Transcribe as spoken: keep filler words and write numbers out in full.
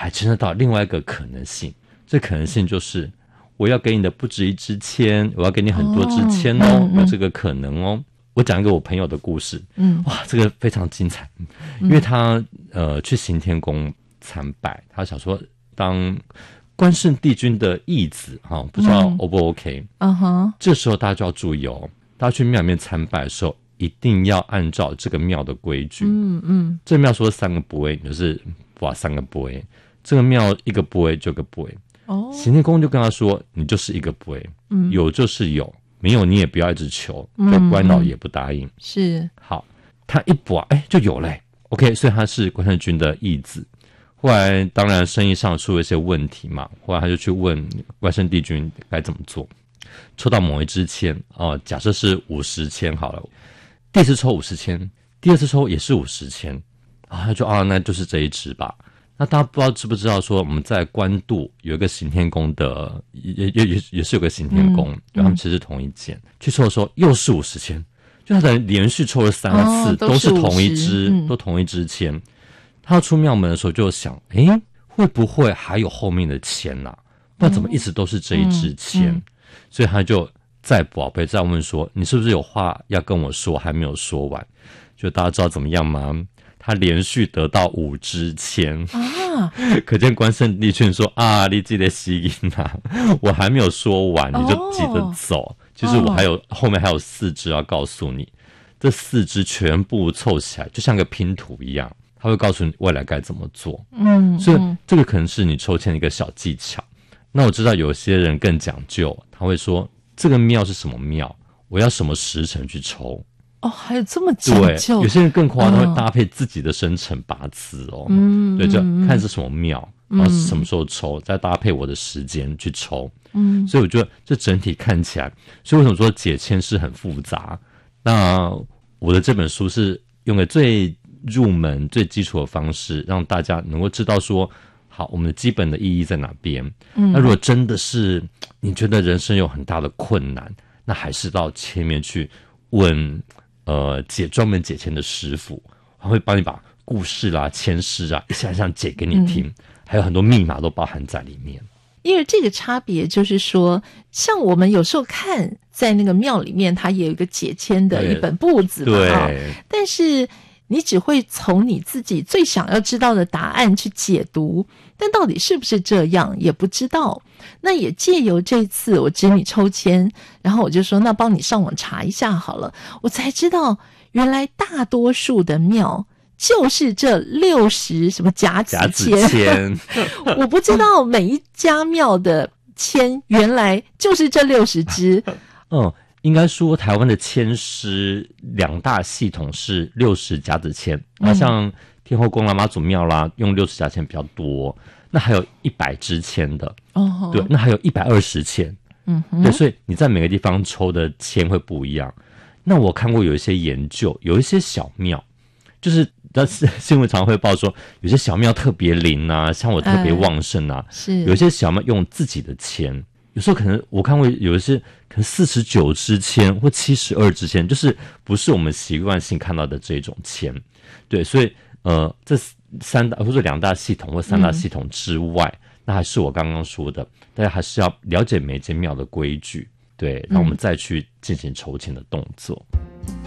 还牵涉到另外一个可能性，这可能性就是我要给你的不止一支签，我要给你很多支签哦，哦有这个可能哦。我讲一个我朋友的故事，嗯，哇，这个非常精彩，因为他呃去行天宫参拜，他想说当关圣帝君的义子哈、哦，不知道 O 不 OK？ 嗯哼，这时候大家就要注意哦，大家去庙里面参拜的时候，一定要按照这个庙的规矩。嗯嗯，这个庙说三个不会，就是哇三个不会，这个庙一个不会就一个不会。哦，行天宫就跟他说，你就是一个不会，嗯，有就是有。没有你也不要一直求，就关老爷不答应。嗯、 是好，他一卜哎就有嘞、欸、，OK， 所以他是关圣君的义子。后来当然生意上出了一些问题嘛，后来他就去问关圣帝君该怎么做。抽到某一支签哦、呃，假设是五十签好了，第一次抽五十签，第二次抽也是五十签，啊，他就啊那就是这一支吧。那大家不知道知不知道说我们在关渡有一个行天宫的也也也也是有个行天宫、嗯、他们其实是同一间、嗯、去抽的时候又是五十签，就他等于连续抽了三次、哦、都是同一支、嗯、都同一支签。他要出庙门的时候就想诶会不会还有后面的签啊，不然怎么一直都是这一支签、嗯嗯、所以他就再宝贝再问说你是不是有话要跟我说还没有说完，就大家知道怎么样吗？他连续得到五支签啊，可见关圣帝君说啊，你这个死囡啊，我还没有说完，你就急着走。哦、其实我还有、哦、后面还有四支要告诉你，这四支全部凑起来就像个拼图一样，他会告诉你未来该怎么做。嗯，所以这个可能是你抽签的一个小技巧。那我知道有些人更讲究，他会说这个庙是什么庙，我要什么时辰去抽。 哦，还有这么讲究？ 对，有些人更夸张，会搭配自己的生辰八字哦。嗯，对，就看是什么庙，然后什么时候抽，再搭配我的时间去抽。嗯，所以我觉得这整体看起来，所以为什么说解签是很复杂？那我的这本书是用了最入门、最基础的方式，让大家能够知道说，好，我们的基本的意义在哪边。嗯，那如果真的是你觉得人生有很大的困难，那还是到前面去问。呃，解专门解签的师傅，他会帮你把故事啦、签诗啊一项一项解给你听、嗯，还有很多密码都包含在里面。 因为这个差别就是说，像我们有时候看在那个庙里面，它也有一个解签的一本簿子嘛， 对， 哦、但是你只会从你自己最想要知道的答案去解读，但到底是不是这样也不知道。那也借由这次我指你抽签，然后我就说那帮你上网查一下好了，我才知道原来大多数的庙就是这六十什么甲子签，我不知道每一家庙的签原来就是这六十支。 嗯，应该说台湾的签诗两大系统是六十甲子签，那、嗯、像天后宫啦、妈祖庙啦，用六十甲签比较多。那还有一百支签的，哦，对，那还有一百二十签，嗯哼，对，所以你在每个地方抽的签会不一样。那我看过有一些研究，有一些小庙，就是但是新闻常会报说，有些小庙特别灵啊，像我特别旺盛啊， 是有些小庙用自己的签，有时候可能我看过有一些可能四十九支签或七十二支签，就是不是我们习惯性看到的这种签，对，所以呃，这三大或者两大系统或三大系统之外、嗯、那还是我刚刚说的，大家还是要了解每间庙的规矩，对，然后我们再去进行筹钱的动作。